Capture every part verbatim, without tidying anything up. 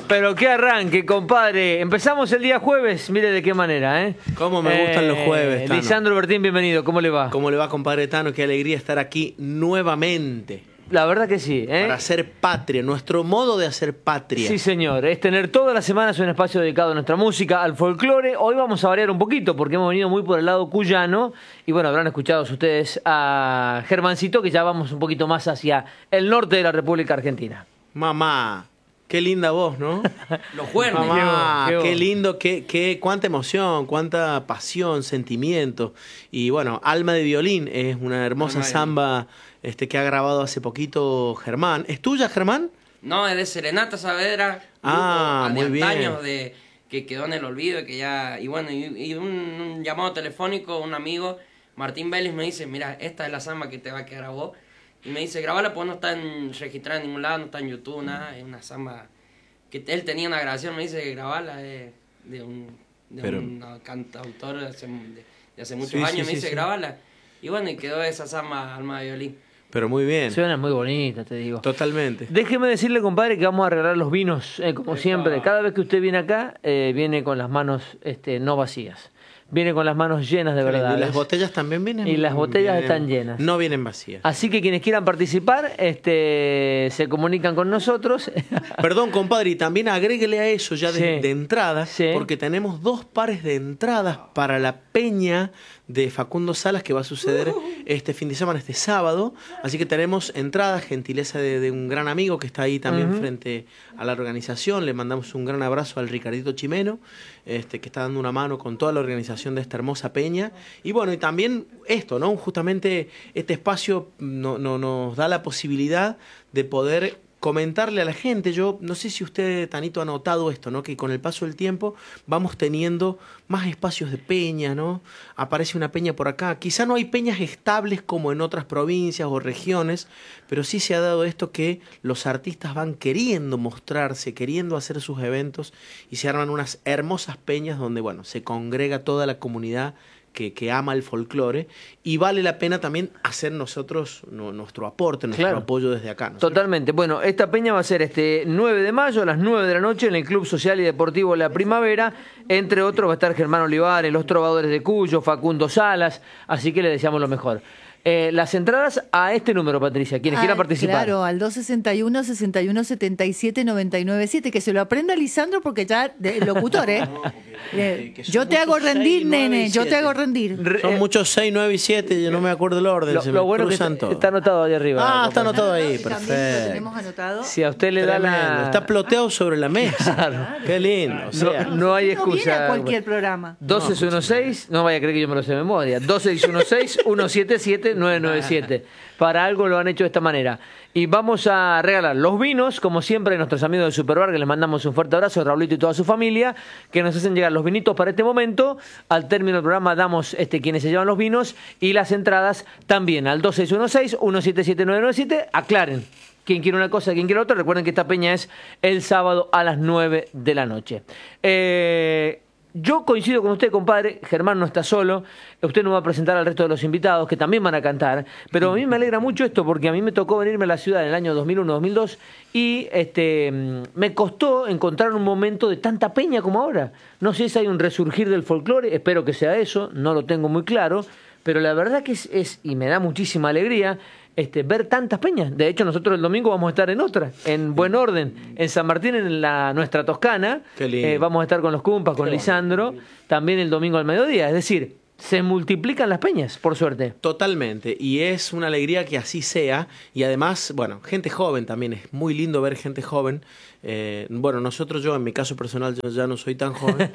Pero qué arranque, compadre. Empezamos el día jueves, mire de qué manera, ¿eh? Cómo me gustan eh, los jueves, Tano. Lisandro Bertín, bienvenido. ¿Cómo le va? ¿Cómo le va, compadre Tano? Qué alegría estar aquí nuevamente. La verdad que sí, ¿eh? Para hacer patria, nuestro modo de hacer patria. Sí, señor. Es tener todas las semanas un espacio dedicado a nuestra música, al folclore. Hoy vamos a variar un poquito porque hemos venido muy por el lado cuyano. Y bueno, habrán escuchado ustedes a Germancito, que ya vamos un poquito más hacia el norte de la República Argentina. Mamá, qué linda voz, ¿no? Los Juernes. Mamá, qué, qué, qué lindo, qué, qué, cuánta emoción, cuánta pasión, sentimiento. Y bueno, Alma de Violín es una hermosa Alma de samba este, que ha grabado hace poquito Germán. ¿Es tuya, Germán? No, es de Serenata Saavedra. Ah, grupo, muy de antaños, bien. de que quedó en el olvido y que ya y bueno y, y un, un llamado telefónico, un amigo, Martín Vélez, me dice, mira, esta es la samba que te va a quedar a vos. Y me dice, grabala, pues no está en, registrada en ningún lado, no está en YouTube, nada. Es una samba que él tenía una grabación, me dice, grabala de, de un, de Pero... un cantautor de hace, de, de hace muchos Sí, años, sí, me sí, dice, sí. grabala. Y bueno, y quedó esa samba, Alma de Violín. Pero muy bien. Suena muy bonita, te digo. Totalmente. Déjeme decirle, compadre, que vamos a regalar los vinos, eh, como Epa. siempre. Cada vez que usted viene acá, eh, viene con las manos este, no vacías. Viene con las manos llenas de verdad. ¿Y las botellas también vienen? Y las botellas vienen, están llenas. No vienen vacías. Así que quienes quieran participar, este, se comunican con nosotros. Perdón, compadre, y también agréguele a eso ya de, Sí. de entrada, Sí. porque tenemos dos pares de entradas para la peña de Facundo Salas que va a suceder este fin de semana, este sábado. Así que tenemos entradas, gentileza de, de un gran amigo que está ahí también Uh-huh. frente a la organización. Le mandamos un gran abrazo al Ricardito Chimeno, este, que está dando una mano con toda la organización de esta hermosa peña. Y bueno, y también esto, ¿no? Justamente este espacio no, no, nos da la posibilidad de poder comentarle a la gente. Yo no sé si usted, Tanito, ha notado esto, ¿no? Que con el paso del tiempo vamos teniendo más espacios de peña, ¿no? Aparece una peña por acá. Quizá no hay peñas estables como en otras provincias o regiones, pero sí se ha dado esto que los artistas van queriendo mostrarse, queriendo hacer sus eventos y se arman unas hermosas peñas donde, bueno, se congrega toda la comunidad Que, que ama el folclore y vale la pena también hacer nosotros no, nuestro aporte, nuestro Claro. apoyo desde acá, ¿no? Totalmente. Bueno, esta peña va a ser este nueve de mayo a las nueve de la noche en el Club Social y Deportivo La Primavera. Entre otros va a estar Germán Olivares, los Trovadores de Cuyo, Facundo Salas, así que le deseamos lo mejor. Eh, las entradas a este número, Patricia, quienes Ah, quieran participar. Claro, al dos sesenta y uno, sesenta y uno, setenta y siete, noventa y nueve siete, que se lo aprenda Lisandro porque ya de locutor, ¿eh? Eh, que son yo te hago muchos rendir, seis, nueve y nene, yo te siete. hago rendir. Re- Son eh, muchos seis, nueve y siete, yo no me acuerdo el orden, Lo, se lo me bueno que cruzan está, todos. está anotado ahí arriba. Ah, está compadre. anotado ahí, Y también lo perfecto. tenemos anotado. Si a usted le da Tremendo. la... Está ploteado sobre la mesa. Claro. Qué lindo. O sea, No, no hay No viene excusa. a cualquier programa. dos seis uno seis, no vaya a creer que yo me lo sé de memoria, dos seis uno seis, uno siete siete, nueve nueve siete. Para algo lo han hecho de esta manera. Y vamos a regalar los vinos, como siempre, a nuestros amigos de Superbar, que les mandamos un fuerte abrazo, Raulito y toda su familia, que nos hacen llegar los vinitos para este momento. Al término del programa damos este, quienes se llevan los vinos y las entradas también al dos seis uno seis, uno siete siete, nueve nueve siete. Aclaren. Quien quiere una cosa, quien quiere otra. Recuerden que esta peña es el sábado a las nueve de la noche. Eh... Yo coincido con usted, compadre. Germán no está solo. Usted nos va a presentar al resto de los invitados que también van a cantar. Pero a mí me alegra mucho esto porque a mí me tocó venirme a la ciudad en el año dos mil uno, dos mil dos y este, me costó encontrar un momento de tanta peña como ahora. No sé si hay un resurgir del folclore. Espero que sea eso. No lo tengo muy claro. Pero la verdad que es, es y me da muchísima alegría este, ver tantas peñas. De hecho, nosotros el domingo vamos a estar en otra, en Buen Orden, en San Martín, en la nuestra Toscana. Qué lindo. Eh, vamos a estar con los Cumpas, con Lisandro, también el domingo al mediodía. Es decir, se multiplican las peñas, por suerte. totalmente. Y es una alegría que así sea. Y además, bueno, gente joven también. Es muy lindo ver gente joven. Eh, bueno, nosotros, yo en mi caso personal, yo ya no soy tan joven.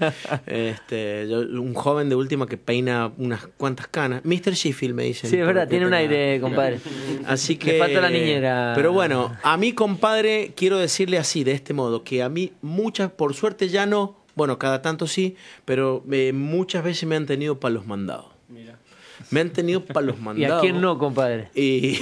este, yo, un joven de última que peina unas cuantas canas. mister Sheffield me dicen. Sí, es verdad, porque tiene un peina- aire, compadre. Así que... Le falta la niñera. Pero bueno, a mí, compadre, quiero decirle así, de este modo, que a mí muchas, por suerte ya no, bueno, cada tanto sí, pero eh, muchas veces me han tenido para los mandados. Mira. Me han tenido para los ¿Y mandados. a quién no, compadre?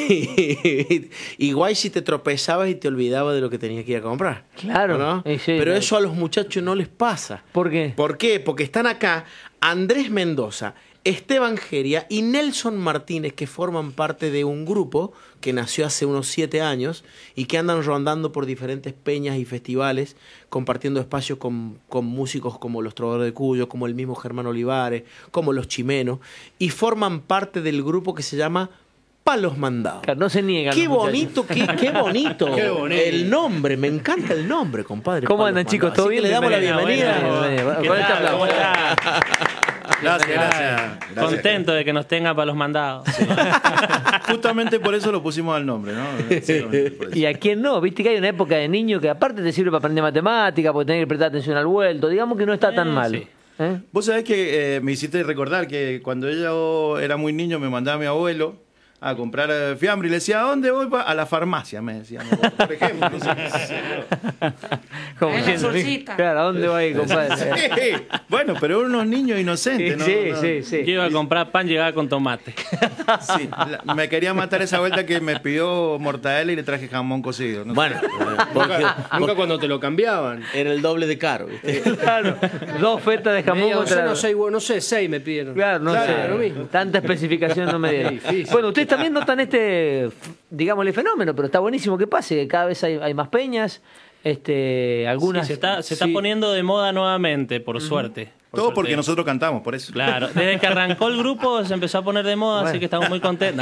Y igual si te tropezabas y te olvidabas de lo que tenías que ir a comprar. Claro. ¿No? Eh, sí, Pero no. eso a los muchachos no les pasa. ¿Por qué? ¿Por qué? Porque están acá Andrés Mendoza, Esteban Geria y Nelson Martínez, que forman parte de un grupo que nació hace unos siete años y que andan rondando por diferentes peñas y festivales, compartiendo espacios con, con músicos como los Trovadores de Cuyo, como el mismo Germán Olivares, como los Chimenos, y forman parte del grupo que se llama Palos Mandados. Claro, no se niegan. Qué los muchachos. bonito, qué, qué bonito. Qué bonito. El nombre, me encanta el nombre, compadre. ¿Cómo Palos andan, chicos? Mandados. ¿Todo Así que bien? le damos la Bienvenida, bienvenida. bienvenida. ¿Qué Con este tal? aplauso. ¿Cómo está? Gracias, gracias. gracias. Contento de que nos tenga para los mandados. Justamente por eso lo pusimos al nombre, ¿no? Exactamente por eso. ¿Y a quién no? Viste que hay una época de niño que aparte te sirve para aprender matemática, porque tenés que prestar atención al vuelto. Digamos que no está tan Eh, mal. sí. ¿Eh? Vos sabés que eh, me hiciste recordar que cuando yo era muy niño me mandaba mi abuelo a comprar eh, fiambre y le decía, ¿a dónde voy? Pa-?" A la farmacia, me decía, por ejemplo. No sé qué sé yo. Como Es la diciendo, solcita. claro, ¿a dónde va ahí, compadre? Sí. Bueno, pero unos niños inocentes, ¿no? Sí, No. sí, sí. Yo iba a comprar pan, llegaba con tomate. Sí, la- me quería matar esa vuelta que me pidió mortadela y le traje jamón cocido. no sé. Bueno, porque, Nunca cuando te lo cambiaban. era el doble de caro, ¿viste? Claro, dos fetas de jamón Media contra... docena, seis, hue- no sé, seis me pidieron. Claro, no Claro, sé. lo mismo. Tanta especificación no me dieron. Difícil. Bueno, ustedes también notan este, digámosle, fenómeno, pero está buenísimo que pase, que cada vez hay, hay más peñas, este, algunas... Se está, se está Sí. poniendo de moda nuevamente, por suerte. Por Todo suerte. porque nosotros cantamos, por eso. Claro, desde que arrancó el grupo se empezó a poner de moda, Bueno. así que estamos muy contentos.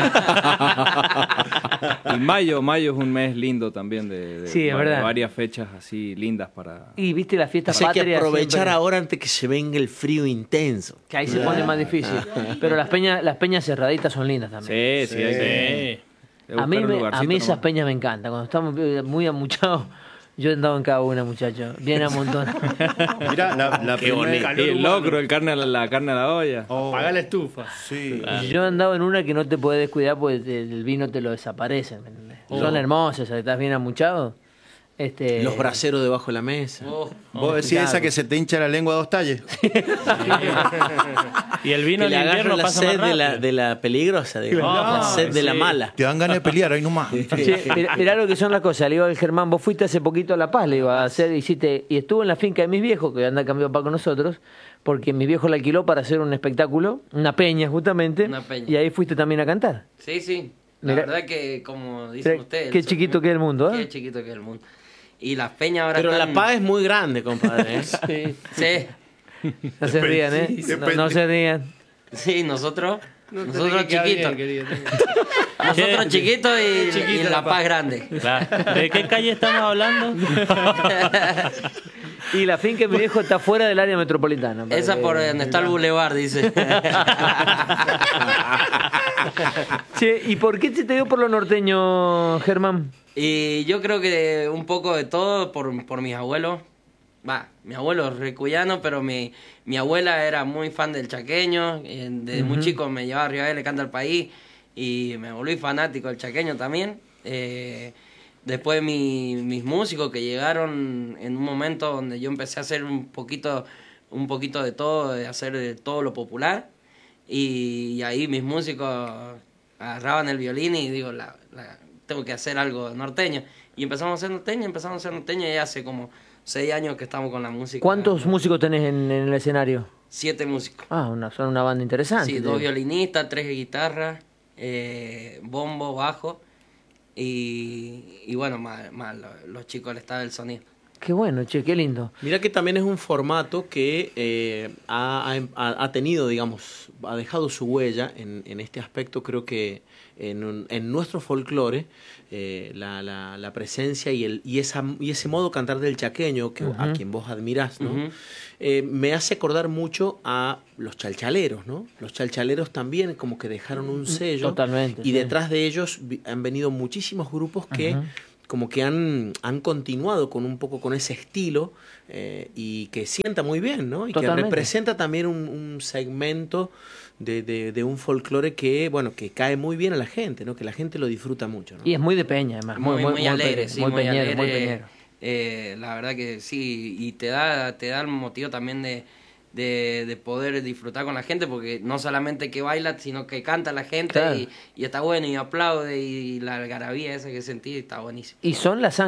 Y mayo, mayo es un mes lindo también de, de Sí, es va- verdad. varias fechas así lindas para... Y viste las fiestas Así hay que patrias aprovechar siempre- ahora antes que se venga el frío intenso. que ahí se pone más difícil. Pero las peñas, las peñas cerraditas son lindas también. Sí, sí, hay que... Sí. hay que A mí, buscar un me- a lugarcito mí esas nomás. peñas me encantan. Cuando estamos muy amuchados, yo he andado en cada una, muchachos. Bien a montón. Mira, la, la primera... Y el locro, el carne a la, la carne a la olla. Oh, Apaga la estufa. sí. Yo he andado en una que no te puedes descuidar porque te- el vino te lo desaparece. ¿me entendés? Son hermosas, estás bien amuchado. Este, Los braceros debajo de la mesa. Oh, Vos decís Claro. esa que se te hincha la lengua a dos talles. Y el vino Que en le invierno agarra la pasa más sed de la, rápido. de la peligrosa, digamos. No, la sed de la sí. mala. Te dan ganas de pelear, ahí nomás. Che, mirá, mirá lo que son las cosas. Le digo al Germán, vos fuiste hace poquito a La Paz, le iba a hacer, hiciste, y estuvo en la finca de mis viejos, que anda cambiado para con nosotros, porque mis viejos la alquiló para hacer un espectáculo, una peña justamente, Una peña. y ahí fuiste también a cantar. sí, sí. La Mirá. verdad que, como dicen Mirá, ustedes... qué el- chiquito que es el mundo, ¿eh? Qué chiquito que es el mundo. Y las peñas ahora Pero están... La Paz es muy grande, compadre. ¿eh? Sí, sí, No se rían, ¿eh? Sí, No, depende. no se rían. sí, nosotros... No, nosotros tenés que quedar chiquitos. bien, querido. Nosotros chiquitos y, Chiquita y La La Paz. Paz grande. Claro. ¿De qué calle estamos hablando? Y la finca de mi viejo está fuera del área metropolitana. para Esa que- por donde está el bulevar, dice. Che, ¿y por qué se te dio por lo norteño, Germán? Y yo creo que un poco de todo por, por mis abuelos. Va, mi abuelo es recuyano, pero mi, mi abuela era muy fan del chaqueño. y Desde muy chico me llevaba a Rivadavia, le canta al país. Y me volví fanático del chaqueño también. Eh, después mi, mis músicos que llegaron en un momento donde yo empecé a hacer un poquito, un poquito de todo, de hacer de todo lo popular. Y, y ahí mis músicos agarraban el violín y digo, la, la- tengo que hacer algo norteño. Y empezamos a hacer norteño, empezamos a hacer norteño y ya hace como seis años que estamos con la música. ¿Cuántos músicos tenés en, en el escenario? Siete músicos. Ah, una, son una banda interesante. Sí, te dos digo. violinistas, tres de guitarra, eh, bombo, bajo y, y bueno, más, más los, los chicos del estado del sonido. Qué bueno, che, qué lindo. Mira que también es un formato que eh, ha, ha- ha tenido, digamos, ha dejado su huella en, en este aspecto. Creo que en, un- en nuestro folclore, eh, la, la, la presencia y, el, y, esa, y ese modo cantar del chaqueño, que, a quien vos admirás, ¿no? Ujú. Eh, me hace acordar mucho a los chalchaleros, ¿no? Los chalchaleros también como que dejaron un sello. Totalmente, Y sí. detrás de ellos vi- han venido muchísimos grupos que como que han, han continuado con un poco con ese estilo eh, y que sienta muy bien, ¿no? Y Totalmente. que representa también un, un segmento de, de, de un folclore que, bueno, que cae muy bien a la gente, ¿no? Que la gente lo disfruta mucho, ¿no? Y es muy de peña, además. Muy, muy, alegre, pe- sí, muy muy, peñero, alegre. muy peñero. Eh, la verdad que sí, y te da, te da el motivo también de, de, de poder disfrutar con la gente, porque no solamente que baila, sino que canta la gente Claro. y, y está bueno y aplaude y la algarabía esa que sentí está buenísimo. Y son las